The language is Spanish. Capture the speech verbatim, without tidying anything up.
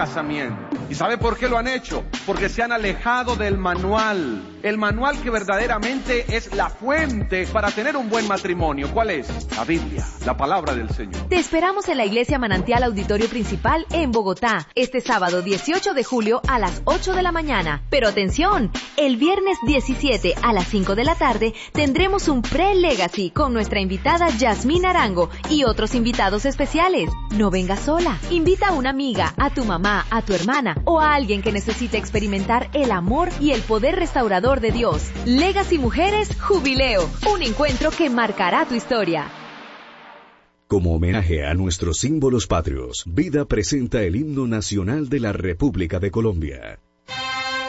casamiento. ¿Y sabe por qué lo han hecho? Porque se han alejado del manual. El manual que verdaderamente es la fuente para tener un buen matrimonio. ¿Cuál es? La Biblia, la palabra del Señor. Te esperamos en la Iglesia Manantial Auditorio Principal en Bogotá, este sábado dieciocho de julio a las ocho de la mañana. Pero atención, el viernes diecisiete a las cinco de la tarde tendremos un pre-legacy con nuestra invitada Yasmín Arango y otros invitados especiales. No vengas sola, invita a una amiga, a tu mamá, a tu hermana o a alguien que necesite experimentar el amor y el poder restaurador de Dios. Legacy Mujeres Jubileo, un encuentro que marcará tu historia. Como homenaje a nuestros símbolos patrios, Vida presenta el himno nacional de la República de Colombia.